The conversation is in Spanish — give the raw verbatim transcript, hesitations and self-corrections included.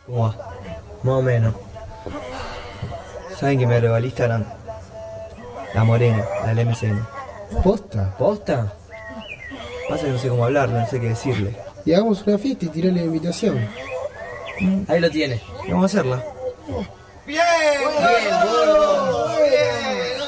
¿Cómo va? Más o menos. ¿Saben que me agregó al Instagram? La Morena, la del M C N. ¿Posta? ¿Posta? Pasa que no sé cómo hablarle, no sé qué decirle. Y hagamos una fiesta y tirarle la invitación. Ahí lo tiene. Vamos a hacerla. ¡Bien! ¡Bien, gordo! ¡Bien!